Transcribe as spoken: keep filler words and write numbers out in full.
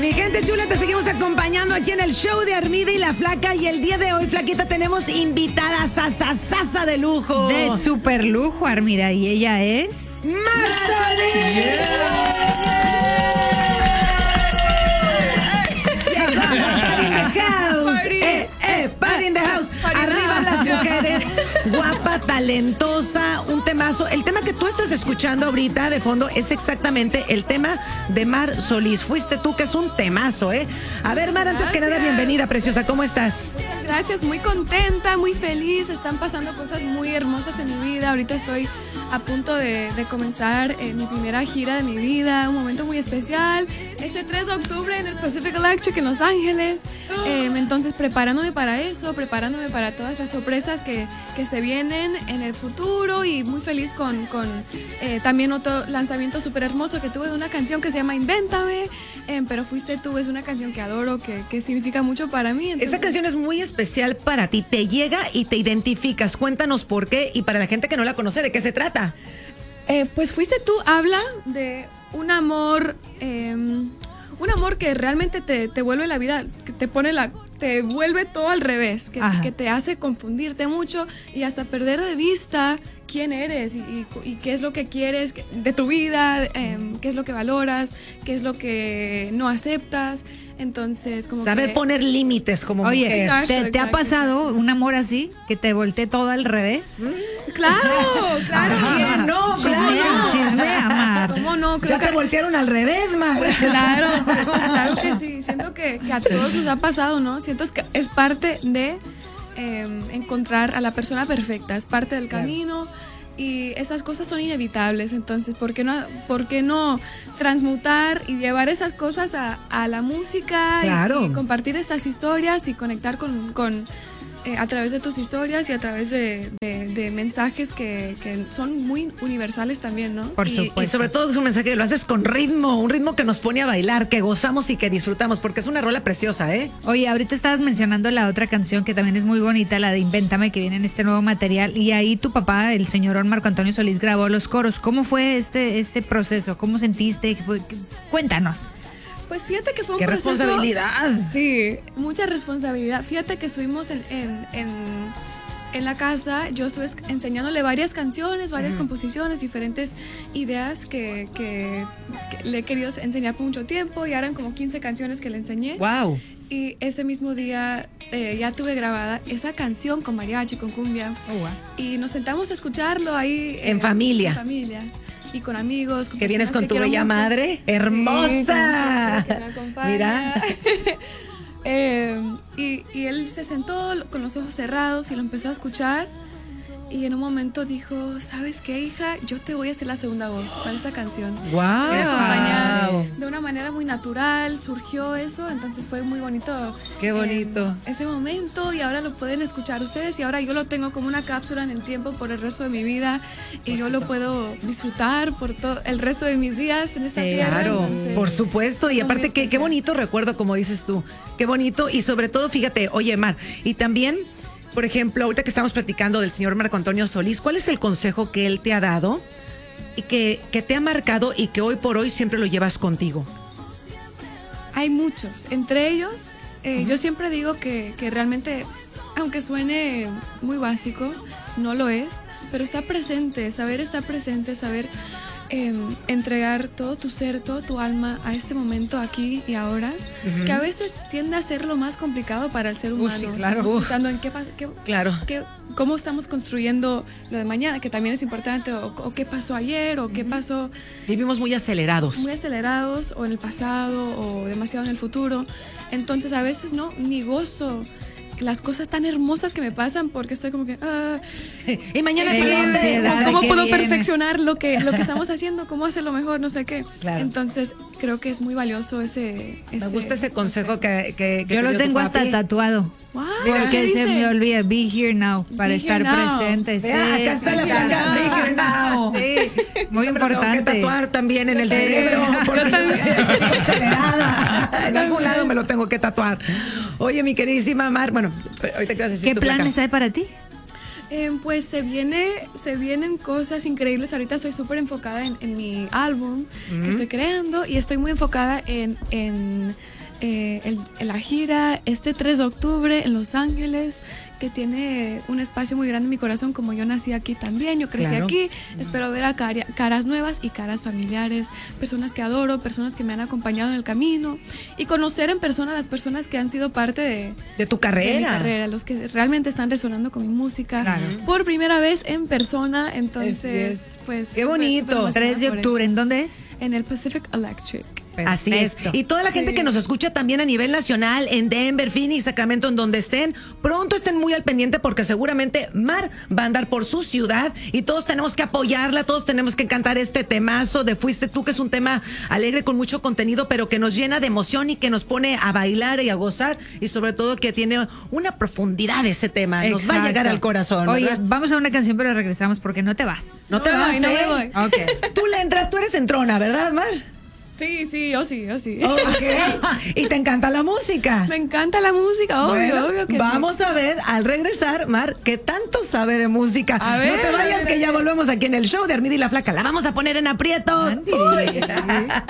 Mi gente chula, te seguimos acompañando aquí en el show de Armida y la Flaca. Y el día de hoy, Flaquita, tenemos invitada sasasasa de lujo. De super lujo, Armida. Y ella es... ¡Mar Solís! Party in the house. Eh, eh, party in the house. Arriba las mujeres. Guapa, talentosa, un temazo. El tema que tú estás escuchando ahorita de fondo es exactamente el tema de Mar Solís. Fuiste tú, que es un temazo, ¿eh? A ver, Mar, antes que nada, bienvenida, preciosa. ¿Cómo estás? Muchas gracias, muy contenta, muy feliz. Están pasando cosas muy hermosas en mi vida. Ahorita estoy a punto de, de comenzar eh, mi primera gira de mi vida. Un momento muy especial. Este tres de octubre en el Pacific Electric en Los Ángeles. Eh, entonces, preparándome para eso, preparándome para todas las sorpresas que, que se vienen en el futuro, y muy feliz con, con eh, también otro lanzamiento súper hermoso que tuve de una canción que se llama Invéntame, eh, pero fuiste tú, es una canción que adoro, que, que significa mucho para mí. Entonces... Esa canción es muy especial para ti, te llega y te identificas. Cuéntanos por qué, y para la gente que no la conoce, ¿de qué se trata? Eh, pues Fuiste tú habla de un amor... Eh, Un amor que realmente te, te vuelve la vida, que te pone la, te vuelve todo al revés, que, que te hace confundirte mucho y hasta perder de vista quién eres y, y, y qué es lo que quieres de tu vida, eh, qué es lo que valoras, qué es lo que no aceptas. Entonces, como saber que... poner límites como Oye, mujer. Exacto, ¿te, ¿te exacto. ha pasado un amor así, que te voltee todo al revés? Mm, claro, claro. ¿Quién no? Chismea, Claro. chismea, Mar. ¿Cómo no? Creo Ya te que... voltearon al revés, Mar. Pues claro, claro que sí. Siento que, que a todos nos ha pasado, ¿no? Siento que es parte de eh, encontrar a la persona perfecta, es parte del camino. Y esas cosas son inevitables, entonces, ¿por qué no, por qué no transmutar y llevar esas cosas a, a la música? Claro. y, y compartir estas historias y conectar con, con eh, a través de tus historias y a través de, de, de mensajes que, que son muy universales también, ¿no? Por Y, supuesto. y sobre todo es un mensaje que lo haces con ritmo, un ritmo que nos pone a bailar, que gozamos y que disfrutamos, porque es una rola preciosa, ¿eh? Oye, ahorita estabas mencionando la otra canción que también es muy bonita, la de Invéntame, que viene en este nuevo material, y ahí tu papá, el señor Marco Antonio Solís, grabó los coros. ¿Cómo fue este, este proceso? ¿Cómo sentiste? Fue- Cuéntanos. Pues fíjate que fue un ¡Qué proceso... responsabilidad! Sí, mucha responsabilidad. Fíjate que estuvimos en, en, en, en la casa, yo estuve enseñándole varias canciones, varias uh-huh. composiciones, diferentes ideas que, que, que le he querido enseñar por mucho tiempo, y eran como quince canciones que le enseñé. ¡Wow! Y ese mismo día eh, ya tuve grabada esa canción con mariachi, con cumbia. Oh, wow. Y nos sentamos a escucharlo ahí. En eh, familia. En familia. Y con amigos. Con que vienes con que tu bella mucho. madre. ¡Hermosa! Sí, que me acompaña. Mira. eh, y, y él se sentó con los ojos cerrados y lo empezó a escuchar. Y en un momento dijo, ¿sabes qué, hija? Yo te voy a hacer la segunda voz para esta canción. ¡Wow! Me voy a acompañar de una manera muy natural, surgió eso, entonces fue muy bonito. ¡Qué bonito! Eh, ese momento, y ahora lo pueden escuchar ustedes, y ahora yo lo tengo como una cápsula en el tiempo por el resto de mi vida, y yo lo puedo disfrutar por todo el resto de mis días en esta Sí, tierra. Claro, entonces, por supuesto, y aparte qué, qué bonito recuerdo, como dices tú, qué bonito, y sobre todo, fíjate, oye, Mar, y también... Por ejemplo, ahorita que estamos platicando del señor Marco Antonio Solís, ¿cuál es el consejo que él te ha dado y que, que te ha marcado y que hoy por hoy siempre lo llevas contigo? Hay muchos, entre ellos, eh, uh-huh. yo siempre digo que, que realmente, aunque suene muy básico, no lo es, pero está presente, saber estar presente, saber eh, entregar todo tu ser, toda tu alma a este momento aquí y ahora, uh-huh. que a veces tiende a ser lo más complicado para el ser humano. Uh, sí, claro. Estamos pensando en qué pasa, qué, claro. qué, cómo estamos construyendo lo de mañana, que también es importante, o, o qué pasó ayer, o uh-huh. qué pasó. Vivimos muy acelerados. Muy acelerados, o en el pasado, o demasiado en el futuro. Entonces a veces no, ni gozo las cosas tan hermosas que me pasan, porque estoy como que ah, y mañana eh, eh, cómo puedo viene. perfeccionar lo que lo que estamos haciendo, cómo hacerlo mejor, no sé qué. Claro. Entonces creo que es muy valioso ese, ese me gusta ese consejo que, que, que yo lo tengo hasta tatuado. Wow, porque se me olvida, be here now, para be estar now. presente. Sí, Vea, acá está la placa, be here now. Sí, muy yo importante. Me tengo que tatuar también en el sí. cerebro. Yo también. Acelerada. En algún lado me lo tengo que tatuar. Oye, mi queridísima Mar, bueno, ahorita que vas a decir ¿Qué tu planes placa? hay para ti? Eh, pues se viene, se vienen cosas increíbles. Ahorita estoy súper enfocada en, en mi álbum mm. que estoy creando y estoy muy enfocada en, en, eh, el, en la gira este tres de octubre en Los Ángeles, que tiene un espacio muy grande en mi corazón, como yo nací aquí también, yo crecí claro. aquí, mm. espero ver a car caras nuevas y caras familiares, personas que adoro, personas que me han acompañado en el camino y conocer en persona a las personas que han sido parte de, de tu carrera, de mi carrera, los que realmente están resonando con mi música claro. por primera vez en persona, entonces es, es. pues qué bonito. tres de octubre, ¿en dónde es? En el Pacific Electric. Perfecto. Así es. Y toda la gente sí. que nos escucha también a nivel nacional, en Denver, Phoenix, Sacramento, en donde estén, pronto estén muy al pendiente porque seguramente Mar va a andar por su ciudad y todos tenemos que apoyarla, todos tenemos que cantar este temazo de Fuiste Tú, que es un tema alegre con mucho contenido, pero que nos llena de emoción y que nos pone a bailar y a gozar y sobre todo que tiene una profundidad ese tema. Exacto. Nos va a llegar al corazón. Oye, ¿verdad? Vamos a una canción, pero regresamos porque no te vas. No, no te vas, voy, no ¿eh? me voy. Okay. Tú le entras, tú eres entrona, ¿verdad, Mar? Sí, sí, yo sí, yo sí. Okay. ¿Y te encanta la música? Me encanta la música, obvio, bueno, obvio que vamos sí. a ver, al regresar, Mar, ¿qué tanto sabe de música? A ver, no te vayas, que ya volvemos aquí en el show de Armida y la Flaca. La vamos a poner en aprietos.